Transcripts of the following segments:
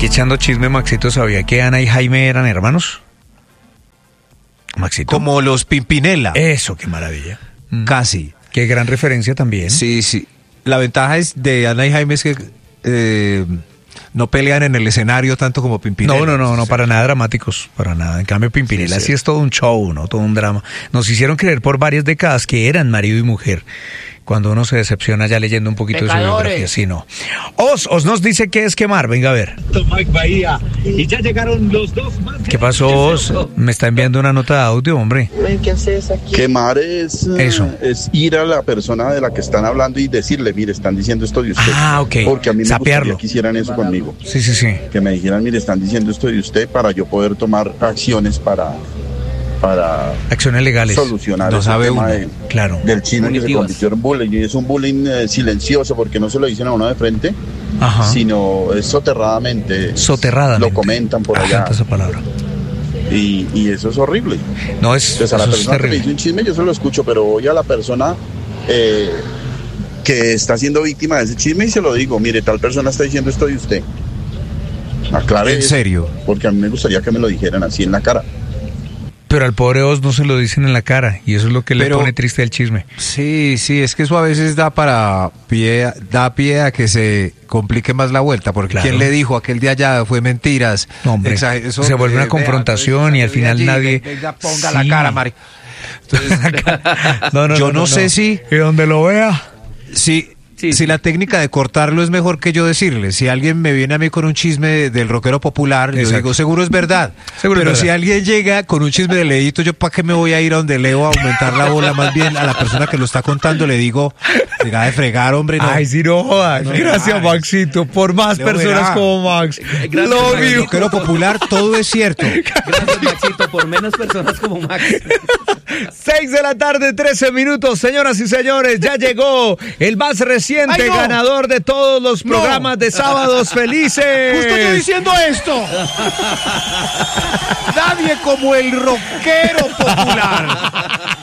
Aquí echando chisme, Maxito, ¿sabía que Ana y Jaime eran hermanos? Maxito. Como los Pimpinela. Eso, qué maravilla. Casi. Qué gran referencia también. Sí, sí. La ventaja de Ana y Jaime es que no pelean en el escenario tanto como Pimpinela. No, para nada dramáticos, para nada. En cambio, Pimpinela sí es todo un show, ¿no? Todo un drama. Nos hicieron creer por varias décadas que eran marido y mujer. Cuando uno se decepciona ya leyendo un poquito de su biografía, sí, no. Os nos dice qué es quemar, venga a ver. Mike Bahía, y ya llegaron los dos más. ¿Qué pasó, Os? Me está enviando una nota de audio, hombre. ¿Qué haces aquí? Quemar es ir a la persona de la que están hablando y decirle, mire, están diciendo esto de usted. Ah, ok. Porque a mí me Sapearlo. gustaría que hicieran eso conmigo. Sí. Que me dijeran, mire, están diciendo esto de usted para yo poder tomar acciones para acciones legales. Solucionar no ese sabe tema claro. del chisme que se convirtió en bullying. Y es un bullying silencioso porque no se lo dicen a uno de frente, sino es soterradamente. Lo comentan por allá. Esa palabra. Y eso es horrible. No, es a la persona que terrible. me dice un chisme yo se lo escucho, pero voy a la persona que está siendo víctima de ese chisme y se lo digo, mire, tal persona está diciendo esto de usted. Aclare. ¿En serio? Porque a mí me gustaría que me lo dijeran así en la cara. Pero al pobre Os no se lo dicen en la cara y eso es lo que le pone triste el chisme. Sí, es que eso a veces da pie a que se complique más la vuelta, porque claro. ¿Quién le dijo aquel de allá fue mentiras? No, hombre, eso, se vuelve una confrontación y al final nadie... Ponga la cara, Mari. Entonces, yo no sé si... Y donde lo vea... Si la técnica de cortarlo es mejor que yo decirle. Si alguien me viene a mí con un chisme del rockero popular, yo digo, seguro es verdad. Pero si alguien llega con un chisme de Leito, yo ¿para qué me voy a ir a donde Leo a aumentar la bola? Más bien a la persona que lo está contando le digo, deja de fregar, hombre. No. Ay, sí, no jodas. Gracias, Maxito, por más personas como Max. Lo el rockero popular, todo es cierto. Gracias, Maxito, por menos personas como Max. 6 de la tarde, 13 minutos, señoras y señores, ya llegó el más reciente ganador de todos los programas de Sábados Felices. Justo yo diciendo esto. Nadie como el rockero popular.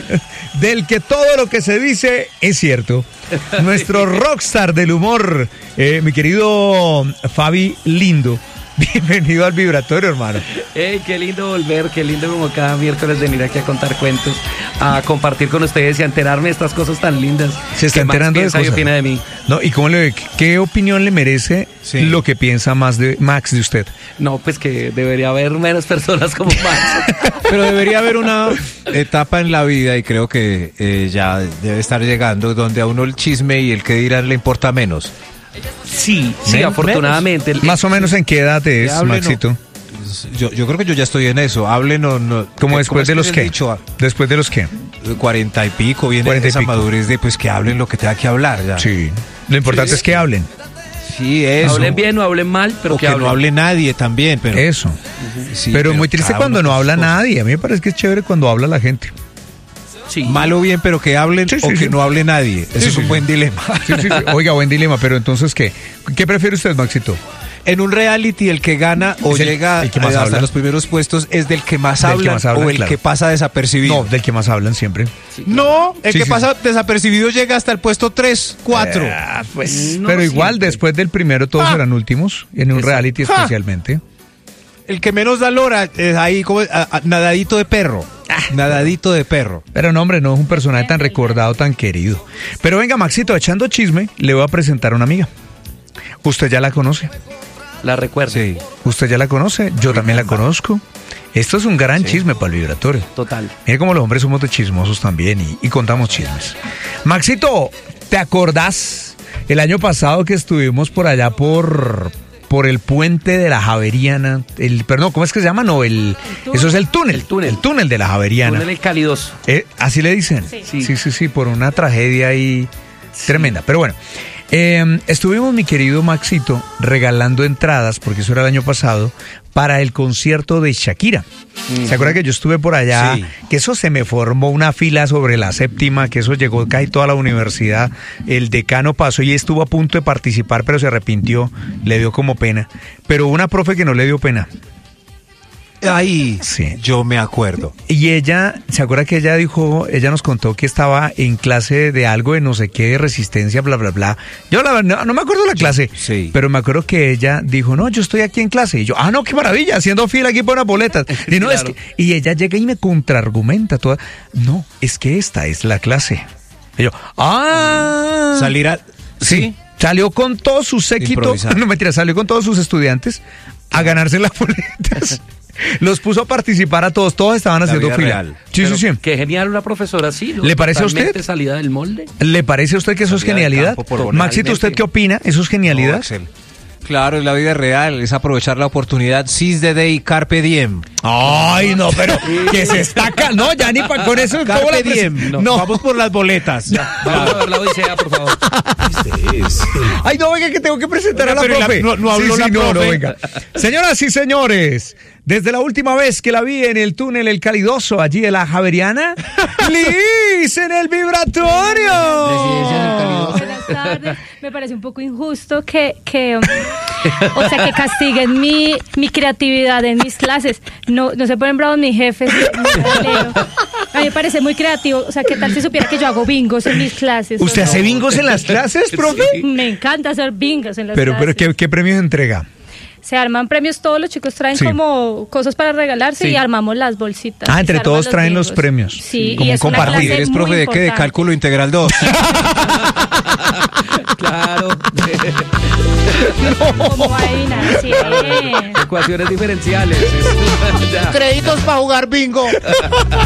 Del que todo lo que se dice es cierto. Nuestro rockstar del humor, mi querido Fabi Lindo. Bienvenido al Vibratorio, hermano. Hey, qué lindo volver, qué lindo como cada miércoles venir aquí a contar cuentos, a compartir con ustedes y a enterarme de estas cosas tan lindas. Se está enterando de cosas. ¿Qué opina de mí? No, ¿y qué opinión le merece lo que piensa Max de usted? No, pues que debería haber menos personas como Max. Pero debería haber una etapa en la vida, y creo que ya debe estar llegando, donde a uno el chisme y el que dirán le importa menos. Sí, afortunadamente. Más o menos, ¿en qué edad es, Maxito? Yo creo que yo ya estoy en eso. Hablen o no. ¿Cómo después de los qué? ¿Después de los qué? 40 y pico, viene esa madurez de pues que hablen lo que tenga que hablar ya. Sí. Lo importante es que hablen. Sí, eso. Hablen bien o hablen mal, pero o que no hable nadie también. Pero... Eso. Sí, pero muy triste cuando no habla nadie. A mí me parece que es chévere cuando habla la gente. Sí. Mal o bien, pero que hablen o que no hable nadie. Eso es un buen dilema. Sí. Oiga, buen dilema, pero entonces, ¿qué prefiere usted, Maxito? En un reality, el que gana o llega hasta los primeros puestos es del que más hablan o el que pasa desapercibido. No, del que más hablan siempre. Sí, no, el que pasa desapercibido llega hasta el puesto 3, 4. Pues, no, pero igual, siempre. Después del primero todos serán últimos, en un reality especialmente. El que menos da lora es ahí como nadadito de perro. Nadadito de perro. Pero no, hombre, no es un personaje tan recordado, tan querido. Pero venga, Maxito, echando chisme, le voy a presentar a una amiga. Usted ya la conoce. La recuerdo. Sí. Usted ya la conoce, yo también la conozco. Esto es un gran chisme para el Vibratorio. Total. Mire cómo los hombres somos de chismosos también y contamos chismes. Maxito, ¿te acordás el año pasado que estuvimos por allá por el puente de la Javeriana? Perdón, ¿cómo es que se llama? No, eso es el túnel. El túnel de la Javeriana. Túnel Calidoso. ¿Así le dicen? Sí, por una tragedia ahí tremenda. Pero bueno, estuvimos, mi querido Maxito, regalando entradas, porque eso era el año pasado, para el concierto de Shakira. ¿Se acuerda que yo estuve por allá? Sí. Que eso se me formó una fila sobre la séptima, que eso llegó casi toda la universidad. El decano pasó y estuvo a punto de participar, pero se arrepintió, le dio como pena. Pero una profe que no le dio pena. Ahí sí, yo me acuerdo. Y ella, ¿se acuerda que ella nos contó que estaba en clase de algo de no sé qué, de resistencia, bla, bla, bla? Yo no me acuerdo la clase, sí, pero me acuerdo que ella dijo, no, yo estoy aquí en clase. Y yo, no, qué maravilla, haciendo fila aquí por las boletas. Y, no, claro. Y ella llega y me contraargumenta toda, no, es que esta es la clase. Y yo, ¿salirá? Sí. Salió con todo su séquito, no mentira, salió con todos sus estudiantes a ganarse las boletas. Los puso a participar a todos estaban haciendo fila. Sí. Qué genial una profesora así, ¿no? ¿Le parece a usted? Salida del molde. ¿Le parece a usted que eso es genialidad? Maxito, ¿usted qué opina? ¿Eso es genialidad? No, claro, es la vida real, es aprovechar la oportunidad. Seize the day, carpe diem. Ay, no, pero que se está no, ya ni con eso. Carpe diem. No, vamos por las boletas. Vamos a ver la odisea, por favor. Ay, no, venga, que tengo que presentar a la profe. No habló la profe. No, venga. Señoras y señores, desde la última vez que la vi en el túnel El Calidoso, allí en la Javeriana, Liz en el vibratorio. Buenas tardes. Me parece un poco injusto que castiguen mi creatividad en mis clases. No se ponen bravos mis jefes. A mí me parece muy creativo. O sea, ¿qué tal si supiera que yo hago bingos en mis clases? ¿Usted hace bingos en las clases, profe? Sí. Me encanta hacer bingos en las clases. Pero ¿qué premios entrega? Se arman premios, todos los chicos traen como cosas para regalarse y armamos las bolsitas. Entre todos traen los premios. Sí, como y es compartir. ¿Eres profe de qué? De cálculo integral 2. Claro. Como vaina, sí. Ecuaciones diferenciales. Créditos para jugar bingo.